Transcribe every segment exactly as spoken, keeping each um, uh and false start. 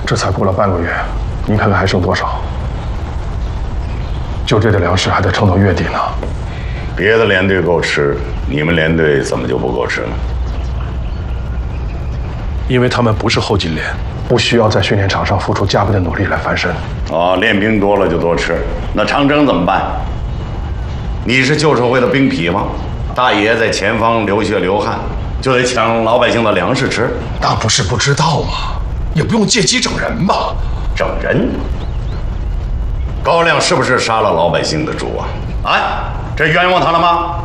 这才过了半个月，您看看还剩多少？就这点粮食还得撑到月底呢。 别的连队够吃，你们连队怎么就不够吃呢？ 因为他们不是后勤连，不需要在训练场上付出加倍的努力来翻身。 哦，练兵多了就多吃。那长征怎么办？你是旧社会的兵痞吗？大爷在前方流血流汗，就得抢老百姓的粮食吃？ 那不是不知道吗？也不用借机整人吧？ 整人？高亮是不是杀了老百姓的主啊？啊，这冤枉他了吗？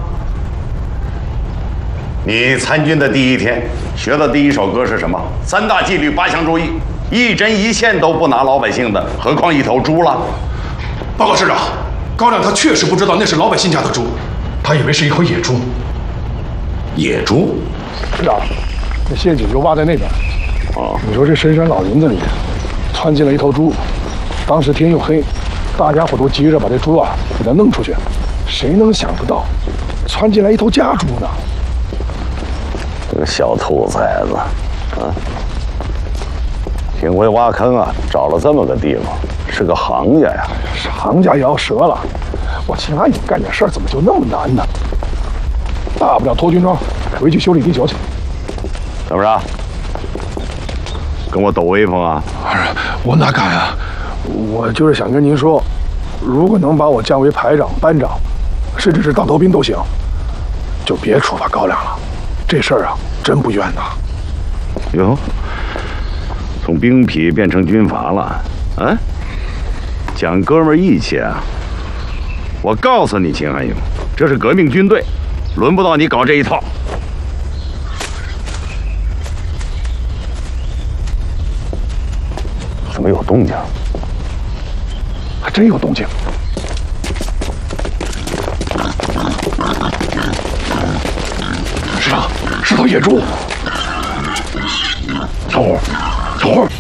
你参军的第一天学的第一首歌是什么？三大纪律八项注意，一针一线都不拿老百姓的，何况一头猪了？ 报告师长，高亮他确实不知道那是老百姓家的猪，他以为是一头野猪。 野猪？ 师长，这陷阱就挖在那边。哦，你说这深山老林子里窜进了一头猪，当时天又黑，大家伙都急着把这猪啊给它弄出去，谁能想不到窜进来一头家猪呢？ 这个小兔崽子，啊，挺会挖坑啊，找了这么个地方，是个行家呀。 行家也要折了，我秦阿勇干点事儿怎么就那么难呢？大不了脱军装，回去修理地球去。 怎么着？跟我抖威风啊？ 我哪敢啊！我就是想跟您说，如果能把我降为排长、班长，甚至是当头兵都行，就别处罚高亮了。这事儿啊，真不冤呐。 哟，从兵痞变成军阀了，啊？讲哥们儿义气啊！我告诉你，秦安勇，这是革命军队，轮不到你搞这一套。怎么有动静？ 还真有动静。师长，是头野猪。小伙，小伙。